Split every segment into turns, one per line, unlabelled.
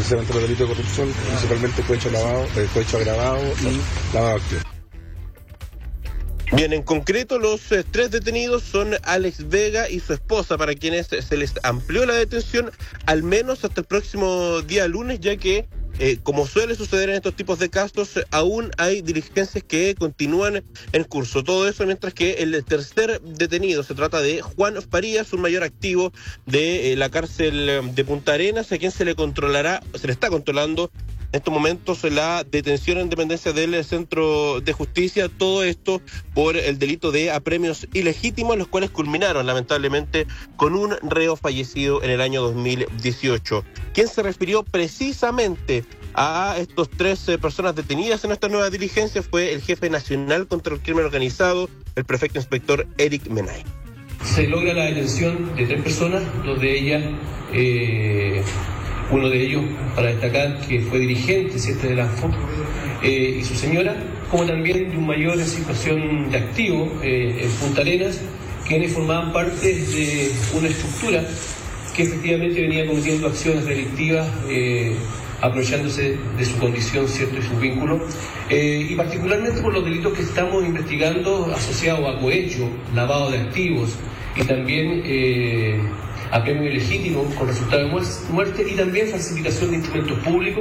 precisamente los delitos de corrupción, principalmente cohecho agravado y lavado de activos.
Bien, en concreto los 3 detenidos son Alex Vega y su esposa, para quienes se les amplió la detención al menos hasta el próximo día lunes, ya que como suele suceder en estos tipos de casos, aún hay diligencias que continúan en curso. Todo eso mientras que el tercer detenido se trata de Juan Farías, un mayor activo de la cárcel de Punta Arenas, a quien se le está controlando en estos momentos la detención en dependencia del Centro de Justicia, todo esto por el delito de apremios ilegítimos, los cuales culminaron lamentablemente con un reo fallecido en el año 2018. Quien se refirió precisamente a estos 3 personas detenidas en esta nueva diligencia fue el jefe nacional contra el crimen organizado, el prefecto inspector Eric Menay.
Se logra la detención de 3 personas, dos de ellas, uno de ellos, para destacar, que fue dirigente de la ANFO, y su señora, como también de un mayor en situación de activo en Punta Arenas, quienes formaban parte de una estructura que efectivamente venía cometiendo acciones delictivas, aprovechándose de su condición, ¿cierto?, y sus vínculos, y particularmente por los delitos que estamos investigando asociados a cohecho, lavado de activos y también apremio ilegítimo con resultado de muerte y también falsificación de instrumentos públicos.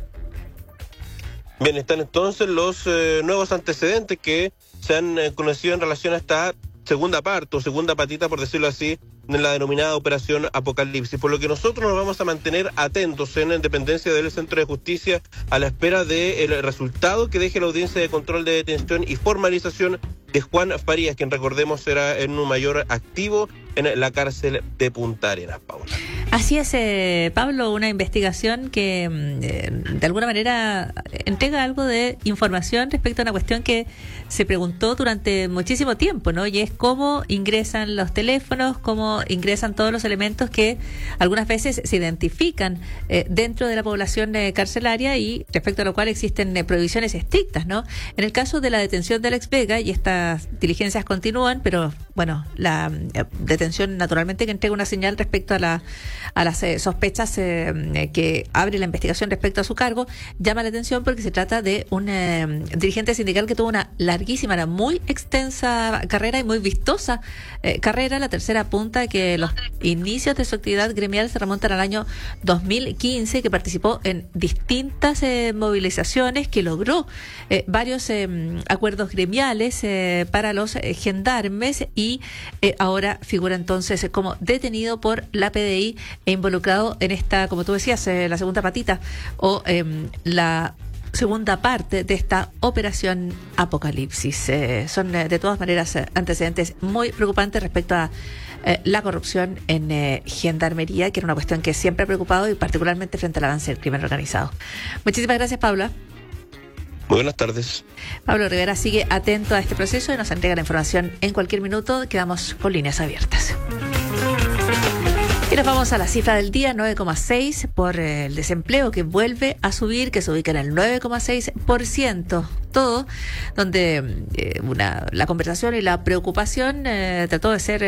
Bien, están entonces los nuevos antecedentes que se han conocido en relación a esta segunda parte o segunda patita, por decirlo así, en la denominada Operación Apocalipsis, por lo que nosotros nos vamos a mantener atentos en dependencia del Centro de Justicia a la espera del resultado que deje la audiencia de control de detención y formalización de Juan Farías, quien recordemos era en un mayor activo en la cárcel de Punta Arenas, Paula.
Así es, Pablo, una investigación que de alguna manera entrega algo de información respecto a una cuestión que se preguntó durante muchísimo tiempo, ¿no? Y es cómo ingresan los teléfonos, cómo ingresan todos los elementos que algunas veces se identifican dentro de la población carcelaria y respecto a lo cual existen prohibiciones estrictas, ¿no? En el caso de la detención de Alex Vega, y estas diligencias continúan, pero bueno, la detención naturalmente que entrega una señal respecto a las sospechas que abre la investigación respecto a su cargo, llama la atención porque se trata de un dirigente sindical que tuvo una larguísima, una muy extensa carrera y muy vistosa carrera. La tercera punta que los inicios de su actividad gremial se remontan al año 2015, que participó en distintas movilizaciones, que logró varios acuerdos gremiales para los gendarmes y ahora figura entonces como detenido por la PDI e involucrado en esta, como tú decías, la segunda patita o la segunda parte de esta Operación Apocalipsis. Son de todas maneras antecedentes muy preocupantes respecto a la corrupción en gendarmería, que era una cuestión que siempre ha preocupado y particularmente frente al avance del crimen organizado. Muchísimas gracias, Paula.
Muy buenas tardes.
Pablo Rivera sigue atento a este proceso y nos entrega la información en cualquier minuto. Quedamos con líneas abiertas. Y nos vamos a la cifra del día, 9,6 por el desempleo que vuelve a subir, que se ubica en el 9,6%. Todo donde la conversación y la preocupación trató de ser...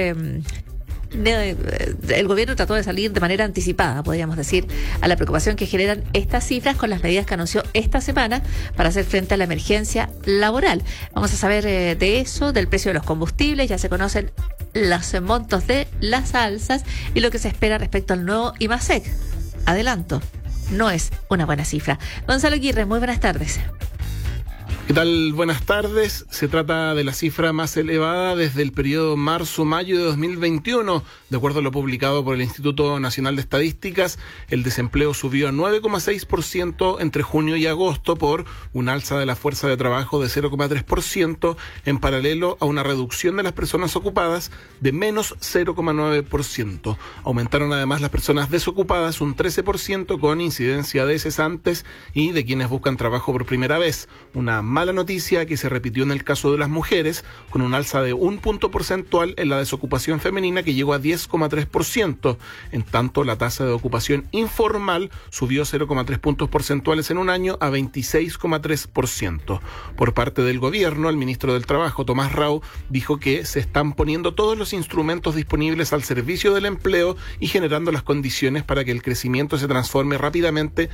el gobierno trató de salir de manera anticipada, podríamos decir, a la preocupación que generan estas cifras con las medidas que anunció esta semana para hacer frente a la emergencia laboral. Vamos a saber de eso, del precio de los combustibles, ya se conocen los montos de las alzas y lo que se espera respecto al nuevo IMASEC. Adelanto, no es una buena cifra. Gonzalo Aguirre, muy buenas tardes.
¿Qué tal? Buenas tardes. Se trata de la cifra más elevada desde el periodo marzo-mayo de 2021. De acuerdo a lo publicado por el Instituto Nacional de Estadísticas, el desempleo subió a 9,6% entre junio y agosto por un alza de la fuerza de trabajo de 0,3%, en paralelo a una reducción de las personas ocupadas de menos 0,9%. Aumentaron además las personas desocupadas un 13% con incidencia de cesantes y de quienes buscan trabajo por primera vez. Una mala noticia que se repitió en el caso de las mujeres, con un alza de 1 punto porcentual en la desocupación femenina que llegó a 10,3%. En tanto, la tasa de ocupación informal subió 0,3 puntos porcentuales en un año a 26,3%. Por parte del gobierno, el ministro del Trabajo, Tomás Rau, dijo que se están poniendo todos los instrumentos disponibles al servicio del empleo y generando las condiciones para que el crecimiento se transforme rápidamente